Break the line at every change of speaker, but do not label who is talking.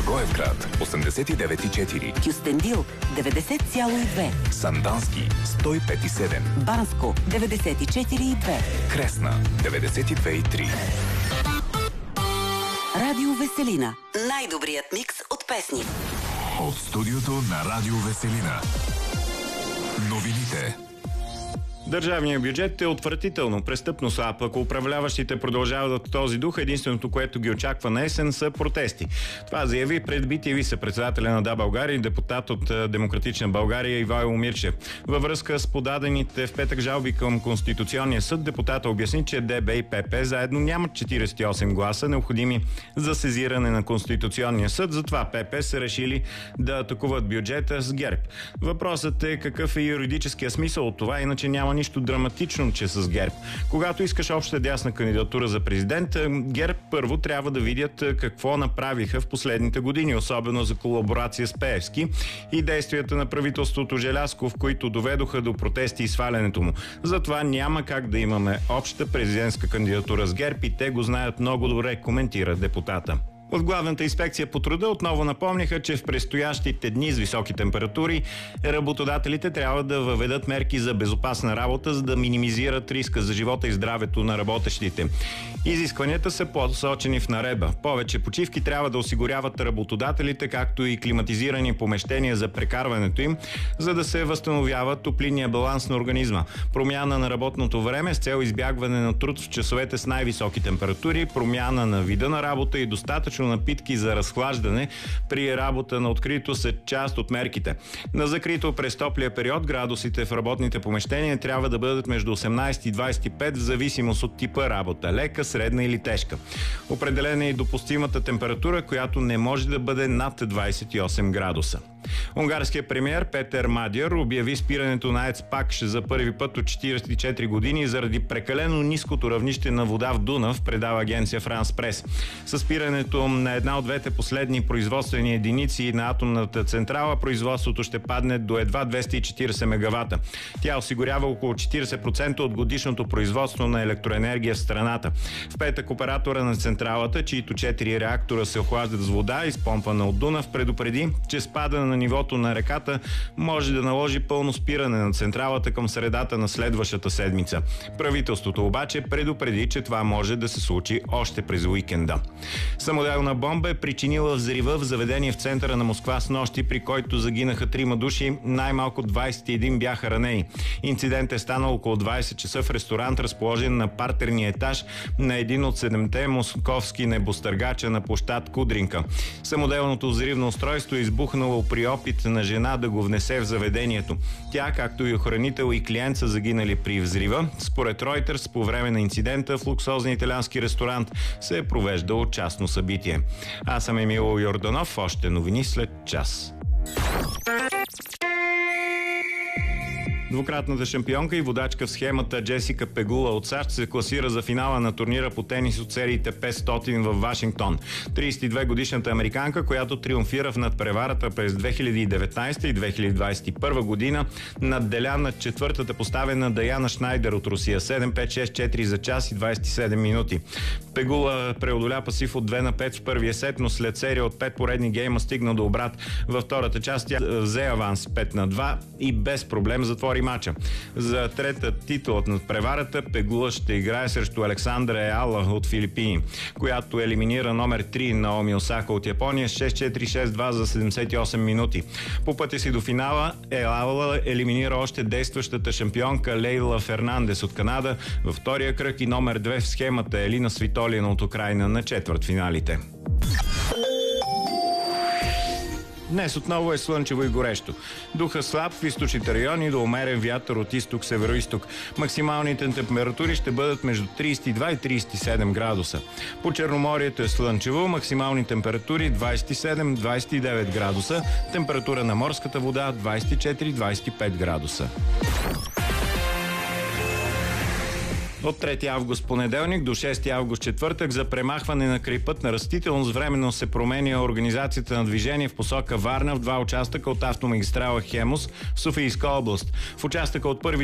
Благоевград 89,4,
Кюстендил 90,2,
Сандански 105,7,
Банско 94,2,
Кресна 92,3.
Радио Веселина. Най-добрият микс от песни.
От студиото на Радио Веселина. Новините.
Държавният бюджет е отвратително, престъпно слаб. Ако управляващите продължават в този дух, единственото, което ги очаква на есен, са протести. Това заяви пред BTV съпредседателя на Да, България и депутат от Демократична България Ивайло Мирчев. Във връзка с подадените в петък жалби към Конституционния съд, депутата обясни, че ДБ и ПП заедно нямат 48 гласа, необходими за сезиране на Конституционния съд. Затова ПП са решили да атакуват бюджета с ГЕРБ. Въпросът е какъв е юридическия смисъл от това, иначе няма нищо драматично, че с ГЕРБ. Когато искаш обща дясна кандидатура за президент, ГЕРБ първо трябва да видят какво направиха в последните години, особено за колаборация с Пеевски и действията на правителството Желязков, които доведоха до протести и свалянето му. Затова няма как да имаме обща президентска кандидатура с ГЕРБ и те го знаят много добре, коментира депутата. От Главната инспекция по труда отново напомниха, че в предстоящите дни с високи температури работодателите трябва да въведат мерки за безопасна работа, за да минимизират риска за живота и здравето на работещите. Изискванията са посочени в наредба. Повече почивки трябва да осигуряват работодателите, както и климатизирани помещения за прекарването им, за да се възстановява топлинния баланс на организма. Промяна на работното време с цел избягване на труд в часовете с най-високи температури, промяна на вида на работа и достатъчно напитки за разхлаждане при работа на открито са част от мерките. На закрито през топлия период градусите в работните помещения трябва да бъдат между 18 и 25 в зависимост от типа работа – лека, средна или тежка. Определена е и допустимата температура, която не може да бъде над 28 градуса. Унгарският премиер Петер Мадяр обяви спирането на АЕЦ Пакш за първи път от 44 години заради прекалено ниското равнище на вода в Дунав, предава агенция Франс Прес. Със спирането на една от двете последни производствени единици на атомната централа, производството ще падне до едва 240 мегавата. Тя осигурява около 40% от годишното производство на електроенергия в страната. В петък оператора на централата, чието 4 реактора се охлаждат с вода, изпомпана от Дунав, предупреди, че спада на нивото на реката може да наложи пълно спиране на централата към средата на следващата седмица. Правителството обаче предупреди, че това може да се случи още през уикенда. Самоделна бомба е причинила взрива в заведение в центъра на Москва с нощи, при който загинаха 3 души, най-малко 21 бяха ранени. Инцидент е станал около 20 часа в ресторант, разположен на партерния етаж на един от 7-те московски небостъргача на площад Кудринка. Самоделното взривно устройство е избухнало при опит на жена да го внесе в заведението. Тя, както и охранител и клиент, са загинали при взрива. Според Reuters, по време на инцидента в луксозния италиански ресторант се е провеждало частно събитие. Аз съм Емил Йорданов. Още новини след час. Двукратната шампионка и водачка в схемата Джесика Пегула от САЩ се класира за финала на турнира по тенис от сериите 500 в Вашингтон. 32-годишната американка, която триумфира в надпреварата през 2019 и 2021 година, надделя над четвъртата поставена Даяна Шнайдер от Русия 7-5-6-4 за час и 27 минути. Пегула преодоля пасив от 2-5 в първия сет, но след серия от 5 поредни гейма стигна до обрат. Във втората част тя взе аванс 5-2 и без проблем затвори мача. За трета титла от надпреварата Пегула ще играе срещу Александра Еала от Филипини, която елиминира номер 3 Наоми Осака от Япония с 6-4-6-2 за 78 минути. По пътя си до финала Еала елиминира още действащата шампионка Лейла Фернандес от Канада във втория кръг и номер 2 в схемата Елина Свитолина от Украйна на четвъртфиналите. Днес отново е слънчево и горещо. Духа слаб в източните райони до умерен вятър от изток-североизток. Максималните температури ще бъдат между 32 и 37 градуса. По Черноморието е слънчево, максимални температури 27-29 градуса, температура на морската вода 24-25 градуса. От 3 август понеделник до 6 август четвъртък за премахване на крайпътна растителност временно се променя организацията на движение в посока Варна в 2 участъка от автомагистрала Хемус в Софийска област. В участъка от 1